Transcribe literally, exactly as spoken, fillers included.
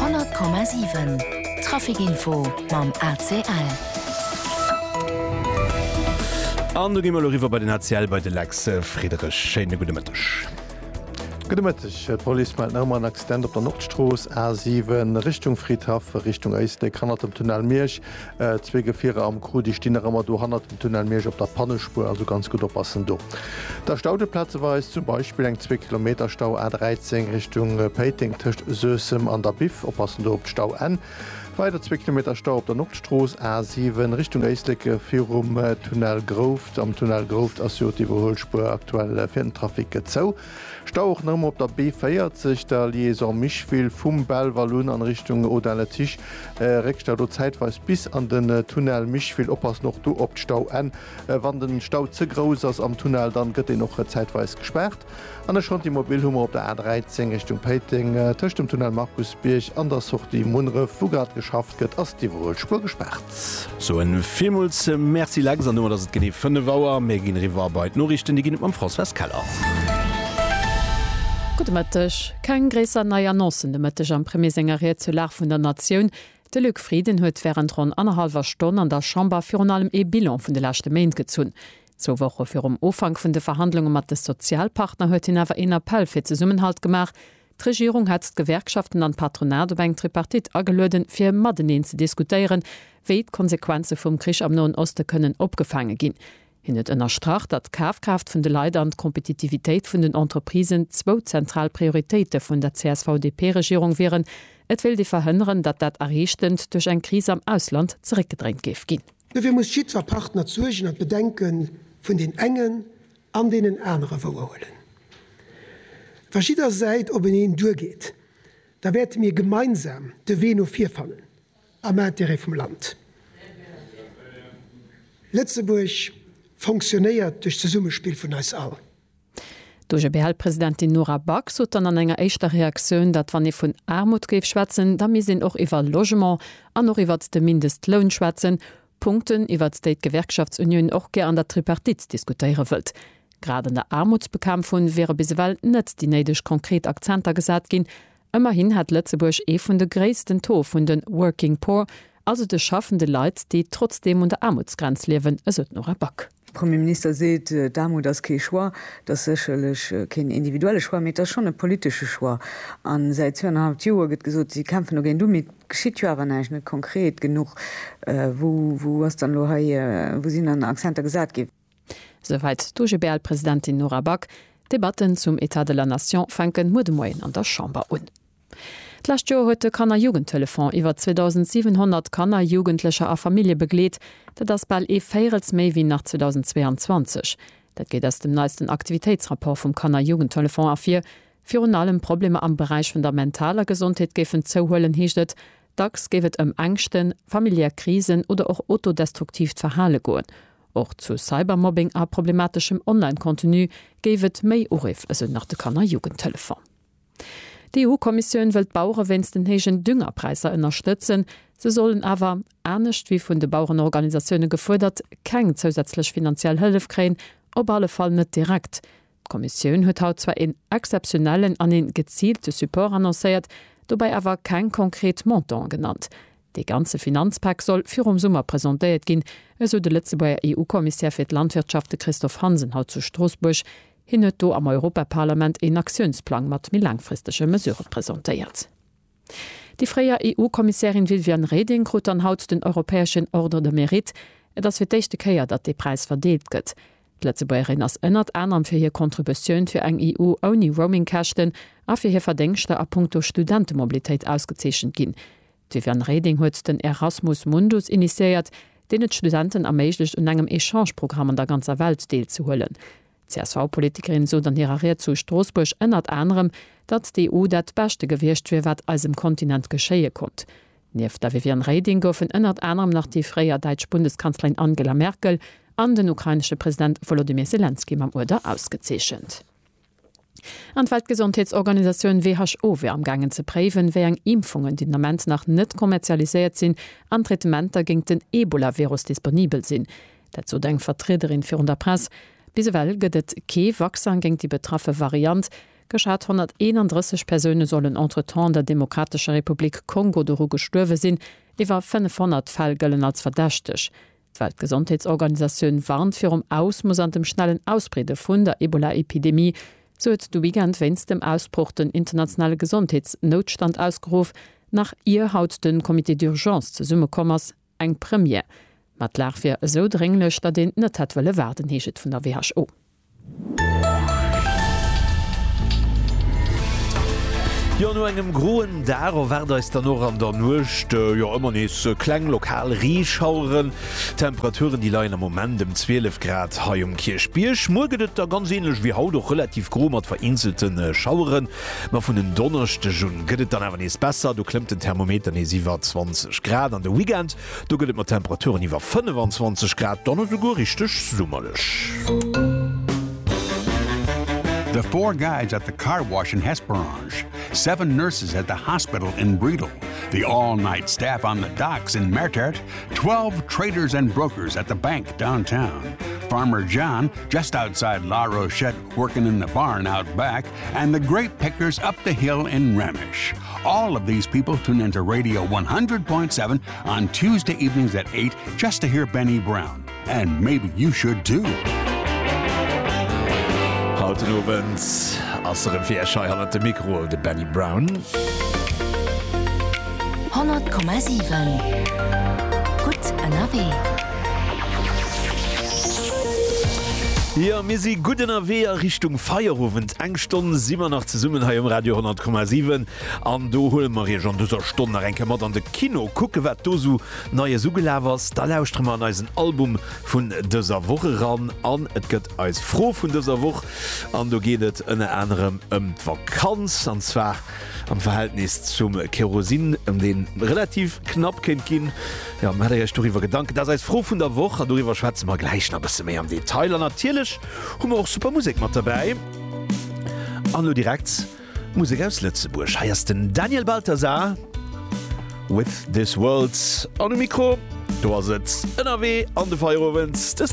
hundert Komma sieben Trafikinfo mam A C L. An du gimmer River bei den A C L bei de Lex Friedrich Schene gute Mëttech. Gudemëttech Poli mat nommer an Accident op der Nordstroos A sieben Richtung Friedhof Richtung Eisle kannner dem Tunnel Meerch äh, zwee Gefire am Kru die Stinnermmer do han dem Tunnel Meerch op der Pannespur also ganz gut oppassen do. Der Staudeplatze war es zum Beispiel eng zwei Kilometer Stau A dreizehn Richtung äh, Peiting töcht Sösem an der Bif oppassen do op Stau N. Weiter zwei Kilometer Stau op der Nordstroos A sieben Richtung Eislecke virum äh, Tunnel Groft am Tunnel Groft assotiwholspur aktuell äh, fir den Trafik zou. Stau auch nommer op der B feiert sich der Liaison Michville vum Belvalun an Richtung Odelle Tisch äh, Reckstau do zeitweis bis an den äh, Tunnel Michville oppass noch du op Stau en äh, wann den Stau ze gros ass am Tunnel dann gëtt e noch äh, zeitweis gesperrt. An schon die Mobilhummer op der A dreizehn Richtung Peiting äh, töcht dem Tunnel Markusbierch anders such die Munre Fugard geschafft gëtt ass die Wohlspur gesperrt. So en Vimuls äh, Merci langsam nur dats et gene fënne Wauer mé gin Riverarbeit Norrichten die gin am François Keller. Gutmëttech, Keng gréser neier Nossen de Mëttech am Premiersängeriert zu Lach vun der Nationun. De Lück Frieden huet wären ron anerhalber Stonn an der Chamber fir an allem E-Bilon vun de lachte Mainint gezunn. Zo woche fir um Ofang vun de Verhandlungen mat de Sozialpartner huet hin awer en Appell fir ze Summenhalt gemach. D'Regierung hat Gewerkschaften an Patronatbank Tripartit agelöden fir Madeneen ze diskutieren, wéi d'Konsequenze vum Krich am Noen Oste kënnen opgefangen ginn. Hin et ënner Strach, dat Kaufkraft vun de Leider an Kompetitivitéit vun den Entreprisen zwo Zentralprioritéite vun der C S V D P-Regierung wären, et will die verhënneren, dat dat errechtend duch en Krise am Ausland zurückgedrängt gif ginn. Wir muss schiedwer Partner zugen und bedenken vun den engen an denen Änere verholen. Verschieder seit, ob en ihnen durchgeht, da werd mir gemeinsam de Veno vier fallen, am Ä vom Land. Letzteburg funktioniert durch das Summespiel von uns all. Doge B L-Präsidentin Nora Back sot an an enger eischter Reaktionun, dat wann e vun Armut geef schwätzen, da mi sinn och iwwer Logement an noch iwwer de Mindestlohn schwätzen, Punkten iwwer d'State Gewerkschaftsunion och ge an der Tripartit diskutiere wëlt. Grad an der Armutsbekämpfung wäre biswel net die neidech konkret Akzenter gesat gin. Immerhin hat Lützeburg e vun de gréissten To vun den Working Poor, also de schaffende Leiit, die trotzdem unter Armutsgrenz lewen, esot noch a Back. Premierminister seet äh, Damut das ke Schwar, dat sechelech äh, kein individuelle Schwar mit das schon e politische Schwar. An seit zweieinhalb Joer gët gesot, sie kämpfen noch gen du mit geschieht ja aber nicht, nicht konkret genug, äh, wo, wo was dann lo äh, wo sie an Akzenter gesagt gibt. Soweit Doge B L-Präsidentin Nora Back. Debatten zum Etat de la Nation fannken mo de Moien an der Chamber un. D'Last Joer huet de Kanner Jugendtelefon iwwer zweitausendsiebenhundert Kanner Jugendlecher a Familie begleet, dat das ball e féierels méi wie nach zweitausendzweiundzwanzig. Dat geht ass dem neuesten Aktivitätsrapport vum Kanner Jugendtelefon afir, fir un allem Probleme am Bereich vun der mentaler Gesundheit gefen zouhhullen hiechtet, dacks gewet ëm Ängchten, familiär Krisen oder auch autodestruktiv verhale goen. Och zu Cybermobbing a problematischem Online-Kontinu gewet méi Urif eso nach de Kanner Jugendtelefon. Die E U-Kommission will Bauern wenns den hegen Düngerpreiser unterstützen. Sie sollen aber, ernst wie von den Bauernorganisationen gefordert, kein zusätzlich finanziell Hilfe kriegen, auf alle Fall nicht direkt. Die Kommission hat auch zwar einen exceptionellen an den gezielten Support annonciert, dabei aber kein konkret Montant genannt. Die ganze Finanzpack soll für um Sommer präsentiert gehen, so der Lützeburger E U-Kommissär für die Landwirtschaft Christoph Hansen haut zu Straßburg hinnet do am Europaparlament en Aktionsplan mat mi langfristige Mesure präsentiert. Die freier E U-Kommissarin Viviane Reding krut an haut den europäischen Ordre de Mérite, et ass fir d'échte Käier, dat de Preis verdeelt gëtt. D'Letzebäuerin ass ënnert anam fir hir Kontributionun fir eng E U oni Roaming-Kächten a fir hir Verdenkchte a Punkto Studentenmobilitéit ausgezeechen ginn. Viviane Reding huet den Erasmus Mundus initiiert, den et Studenten erméiglech un engem Echangeprogramm an der ganzer Welt deel zu hullen. C S V-Politikerin so dann hierariert zu Straßburg ënnert anderem, dat die E U dat beste gewircht wie wat als im Kontinent geschéie kommt. Nief der Viviane Reding goufen ënnert anderem nach die freier Deutsch Bundeskanzlerin Angela Merkel an den ukrainische Präsident Volodymyr Zelensky am Oder ausgezeechent. An Weltgesundheitsorganisation W H O wär am gangen ze préwen, wé eng Impfungen die Moment nach net kommerzialisiert sinn, an Tretementer gegen den Ebola-Virus disponibel sinn. Dazu denkt Vertreterin für der Presse, bisewel gëtt ke Wachsen gegen die betraffe Variant, Geschat hunderteinunddreißig Personen sollen entretemps der Demokratischer Republik Kongo doru gestürwe sinn, iwwer fünfhundert Fall gëllen als verdächtech. Die Weltgesundheitsorganisation warnt fir um Ausmus an dem schnellen Ausbrede vun der Ebola-Epidemie, so huet du weekend wennst dem Ausbruch den internationale Gesundheitsnotstand ausgeruf, nach ihr haut den Komitee d'urgence ze Summekommers eng Premier. mat lach fir so dringlech, dat den net het wëlle werden heget vun der W H O. Ja no engem Groen Daro werder is der noch an der Nucht ja immer nees kleng lokal Riechhauren, Temperaturen die leien am moment dem zwölf Grad ha um Kirchbiersch. Morgenet da ganz ähnlich wie haut doch relativ gro mat vereinzelten äh, Schaueren. Ma vun den Donnerchte schon gëtt dann awer nees besser, du klemmt den Thermometer nees iwwer zwanzig Grad an der Weekend, du gëtt mat Temperaturen iwwer fünfundzwanzig Grad, dann go richtig summerlech. The four guides at the car wash in Hesperange, seven nurses at the hospital in Bredel, the all-night staff on the docks in Mertert, twelve traders and brokers at the bank downtown, Farmer John just outside La Rochette working in the barn out back, and the grape pickers up the hill in Remish. All of these people tune into Radio one hundred point seven on Tuesday evenings at eight just to hear Benny Brown. And maybe you should too. Hauten Obens ass er Virschei an de Mikro de Benny Brown. hundert Komma sieben Gut an A W. Ja, mir si gut in der Wehr Richtung Feierhofen engstunde simmer nach ze summen ha um Radio hundert Komma sieben an do hol Marie schon duser Stunde enke mat an de Kino kucke wat do so neue Sugelewers da lauscht man als Album vun dëser Woche ran an et gëtt als froh vun dëser Woch an du gehtt en anderem ëm um Vakanz anzwer am Verhältnis zum Kerosin um den relativ knapp kind gin ja Storywer gedanke da se froh vun der Woche duiwwer Schweze mal gleich na bis mé am Detailer natürlich Hu auch super Musik mat dabei. An du direkt Musik aus Lützeburg heierst den Daniel Balthasar with this world an dem Mikro. Du sitzt N R W an de Feierowens des